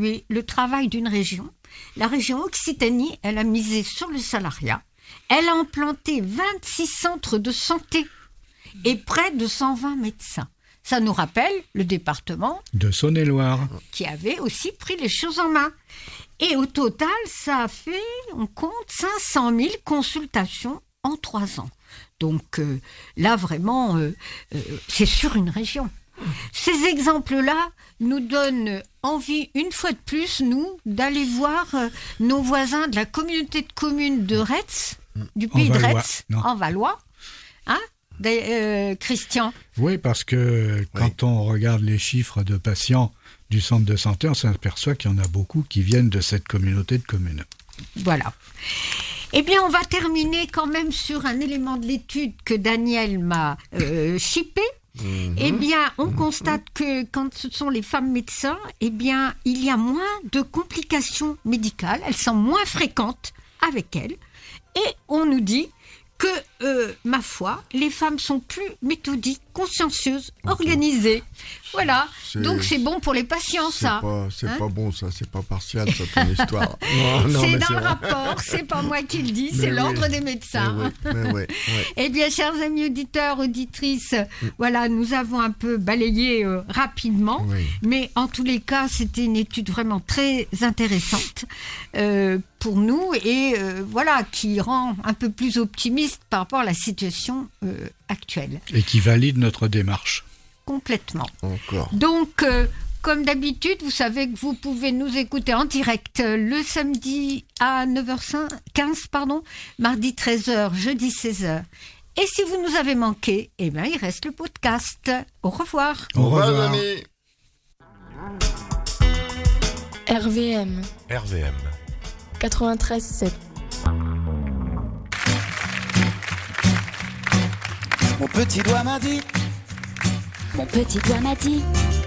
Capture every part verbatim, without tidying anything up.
évaluer le travail d'une région. La région Occitanie, elle a misé sur le salariat. Elle a implanté vingt-six centres de santé et près de cent vingt médecins. Ça nous rappelle le département de Saône-et-Loire, qui avait aussi pris les choses en main. Et au total, ça a fait, on compte, cinq cent mille consultations en trois ans. Donc euh, là, vraiment, euh, euh, c'est sur une région. Ces exemples-là nous donnent envie, une fois de plus, nous, d'aller voir euh, nos voisins de la communauté de communes de Retz, du pays de Retz, en Valois. Hein, euh, Christian ? Oui, parce que quand oui. on regarde les chiffres de patients du centre de santé, on s'aperçoit qu'il y en a beaucoup qui viennent de cette communauté de communes. Voilà. Eh bien, on va terminer quand même sur un élément de l'étude que Daniel m'a euh, chippé. Mmh. Eh bien, on mmh. constate que quand ce sont les femmes médecins, eh bien, il y a moins de complications médicales. Elles sont moins fréquentes avec elles. Et on nous dit que, euh, ma foi, les femmes sont plus méthodiques, consciencieuses, organisées. Voilà. C'est, Donc, c'est bon pour les patients, c'est ça. Pas, c'est hein pas bon, ça. C'est pas partial, ça, ton histoire. Non, non, c'est dans c'est le vrai. rapport. C'est pas moi qui le dis. Mais c'est oui. l'ordre des médecins. Mais oui, mais oui, oui. Eh bien, chers amis auditeurs, auditrices, mm. voilà, nous avons un peu balayé euh, rapidement. Oui. Mais en tous les cas, c'était une étude vraiment très intéressante euh, pour nous et euh, voilà, qui rend un peu plus optimiste par rapport à la situation euh, actuelle. Et qui valide notre démarche. Complètement. Encore. Donc, euh, comme d'habitude, vous savez que vous pouvez nous écouter en direct euh, le samedi à neuf heures quinze, pardon, mardi treize heures, jeudi seize heures. Et si vous nous avez manqué, eh bien, il reste le podcast. Au revoir. Au revoir, Au revoir. amis. R V M. R V M. quatre-vingt-treize sept. Mon petit doigt m'a dit. Mon petit doigt m'a dit.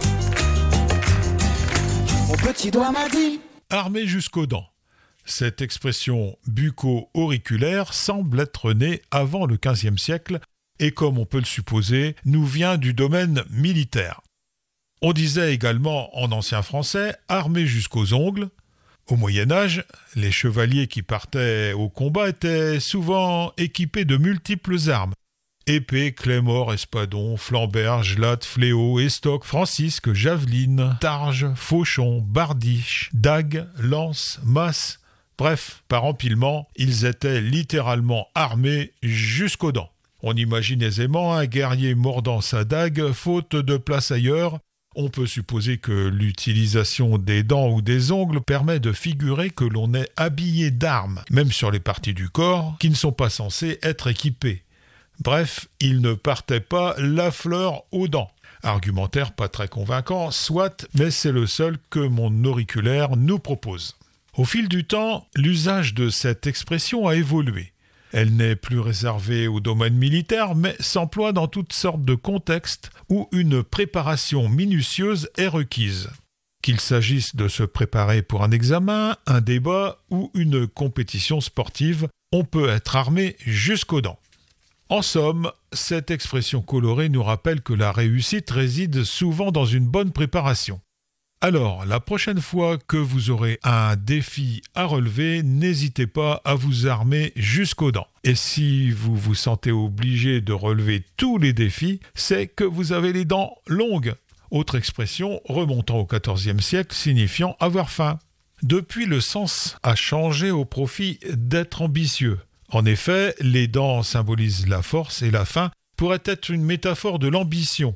Mon petit doigt m'a dit. Armé jusqu'aux dents. Cette expression bucco-auriculaire semble être née avant le quinzième siècle et, comme on peut le supposer, nous vient du domaine militaire. On disait également en ancien français « armé jusqu'aux ongles ». Au Moyen-Âge, les chevaliers qui partaient au combat étaient souvent équipés de multiples armes. Épée, claymore, espadon, flamberge, latte, fléau, estoc, francisque, javeline, targe, fauchon, bardiche, dague, lance, masse. Bref, par empilement, ils étaient littéralement armés jusqu'aux dents. On imagine aisément un guerrier mordant sa dague, faute de place ailleurs. On peut supposer que l'utilisation des dents ou des ongles permet de figurer que l'on est habillé d'armes, même sur les parties du corps qui ne sont pas censées être équipées. Bref, il ne partait pas la fleur aux dents. Argumentaire pas très convaincant, soit, mais c'est le seul que mon auriculaire nous propose. Au fil du temps, l'usage de cette expression a évolué. Elle n'est plus réservée au domaine militaire, mais s'emploie dans toutes sortes de contextes où une préparation minutieuse est requise. Qu'il s'agisse de se préparer pour un examen, un débat ou une compétition sportive, on peut être armé jusqu'aux dents. En somme, cette expression colorée nous rappelle que la réussite réside souvent dans une bonne préparation. Alors, la prochaine fois que vous aurez un défi à relever, n'hésitez pas à vous armer jusqu'aux dents. Et si vous vous sentez obligé de relever tous les défis, c'est que vous avez les dents longues. Autre expression remontant au quatorzième siècle signifiant avoir faim. Depuis, le sens a changé au profit d'être ambitieux. En effet, les dents symbolisent la force et la faim pourrait être une métaphore de l'ambition.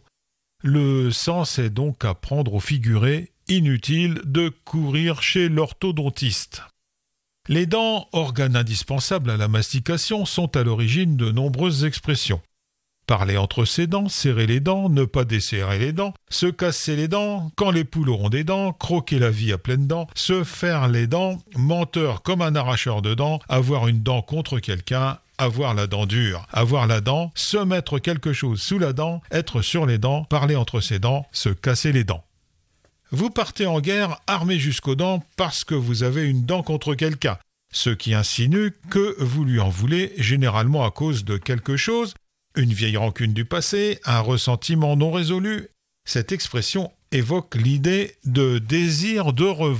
Le sens est donc à prendre au figuré, inutile de courir chez l'orthodontiste. Les dents, organes indispensables à la mastication, sont à l'origine de nombreuses expressions. Parler entre ses dents, serrer les dents, ne pas desserrer les dents, se casser les dents, quand les poules auront des dents, croquer la vie à pleines dents, se faire les dents, menteur comme un arracheur de dents, avoir une dent contre quelqu'un, avoir la dent dure, avoir la dent, se mettre quelque chose sous la dent, être sur les dents, parler entre ses dents, se casser les dents. Vous partez en guerre armé jusqu'aux dents parce que vous avez une dent contre quelqu'un, ce qui insinue que vous lui en voulez généralement à cause de quelque chose, une vieille rancune du passé, un ressentiment non résolu. Cette expression évoque l'idée de désir de revanche.